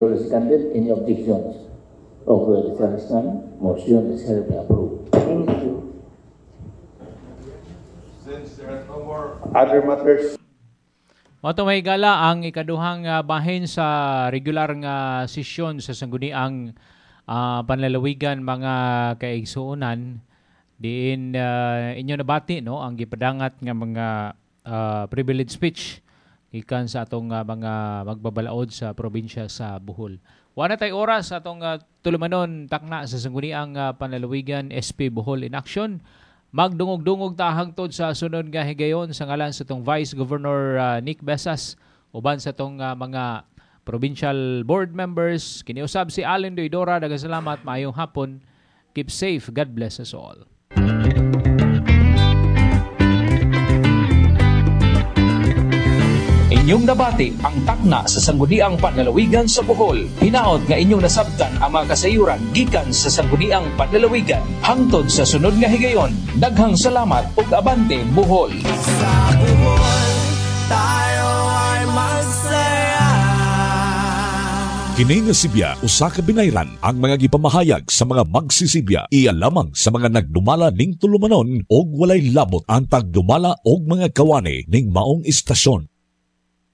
Seconded, any objections of the resolution? Motion is hereby approved. Thank you. Since there are no more other matters, Mato may gala ang ikaduhang bahin sa regular nga sesyon sa sangguniang panlalawigan mga kaigsuonan diin inyo nabati no ang gipadangat nga mga privilege speech gikan sa atong mga magbabalaod sa probinsya sa Bohol. Wala tay oras atong tulumanon takna sa sangguniang panlalawigan SP Bohol in Action. Magdungog-dungog ta hangtod sa sunod nga higayon sa ngalan sa tong Vice Governor Nick Besas uban sa tong mga provincial board members. Kiniusab si Allen Doidora. Daghang salamat, maayong hapon. Keep safe. God bless us all. Inyong nabati ang takna sa sangguniang panlalawigan sa Bohol. Hinaot nga inyong nasabtan ang mga kasayuran gikan sa sangguniang panlalawigan. Hangtod sa sunod nga higayon, daghang salamat ug abante Bohol. Sa Bohol, tayo ay masaya. Kini nga Sibya, usa ka binayran ang mga gipamahayag sa mga magsisibya. Iya lamang sa mga nagdumala ning tulumanon og walay labot ang tagdumala og mga kawani ning maong istasyon.